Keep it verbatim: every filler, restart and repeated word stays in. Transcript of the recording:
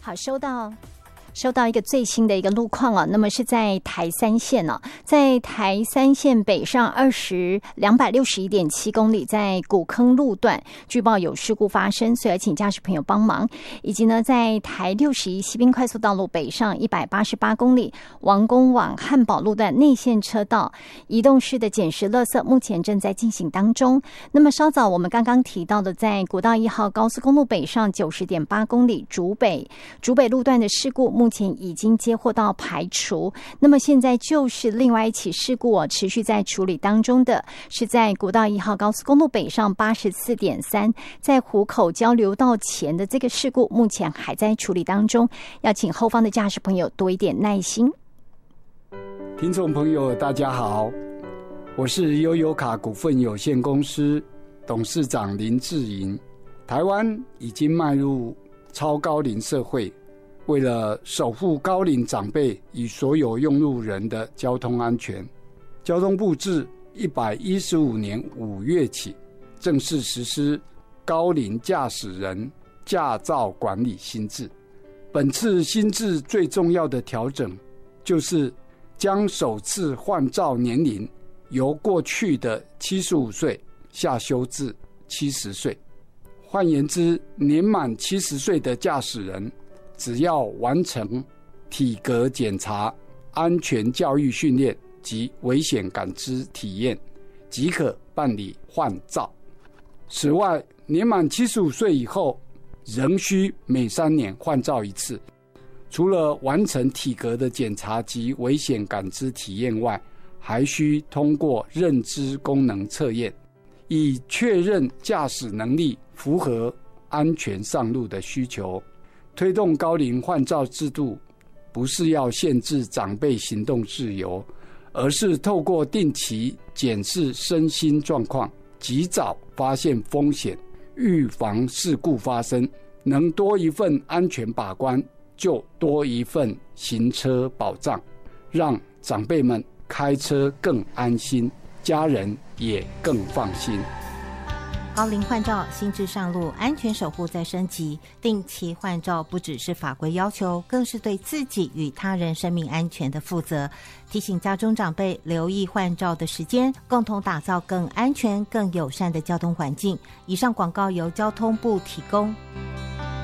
好，收到。收到一个最新的一个路况啊，那么是在台三线呢、啊，在台三线北上二十两百六十一点七公里，在古坑路段据报有事故发生，所以要请驾驶朋友帮忙。以及呢，在台六十一西滨快速道路北上一百八十八公里，王宫往汉宝路段内线车道移动式的捡拾垃圾目前正在进行当中。那么稍早我们刚刚提到的，在国道一号高速公路北上九十点八公里竹北竹北路段的事故，目前已经接获到排除。那么现在就是另外一起事故哦，持续在处理当中的是在国道一号高速公路北上八十四点三，在湖口交流道前的这个事故，目前还在处理当中，要请后方的驾驶朋友多一点耐心。 听众朋友大家好，我是悠游卡股份有限公司董事长林志颖。台湾已经迈入超高龄社会，为了守护高龄长辈与所有用路人的交通安全，交通部自一百一十五年五月起正式实施高龄驾驶人驾照管理新制。本次新制最重要的调整就是将首次换照年龄由过去的七十五岁下修至七十岁。换言之，年满七十岁的驾驶人只要完成体格检查、安全教育训练及危险感知体验，即可办理换照。此外，年满七十五岁以后，仍需每三年换照一次。除了完成体格的检查及危险感知体验外，还需通过认知功能测验，以确认驾驶能力符合安全上路的需求。推动高龄换照制度，不是要限制长辈行动自由，而是透过定期检视身心状况，及早发现风险，预防事故发生。能多一份安全把关，就多一份行车保障，让长辈们开车更安心，家人也更放心。 高龄换照新制上路，安全守护在升级。定期换照不只是法规要求，更是对自己与他人生命安全的负责。提醒家中长辈留意换照的时间，共同打造更安全、更友善的交通环境。以上广告由交通部提供。